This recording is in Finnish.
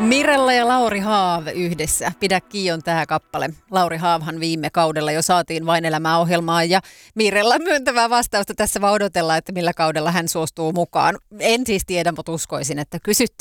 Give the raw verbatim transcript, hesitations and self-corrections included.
Mirella ja Lauri Haav yhdessä. Pidä kiinni on tämä kappale. Lauri Haavhan viime kaudella jo saatiin Vain elämää -ohjelmaan ja Mirella myöntävää vastausta tässä vaan odotellaan, että millä kaudella hän suostuu mukaan. En siis tiedä, mutta uskoisin, että kysytty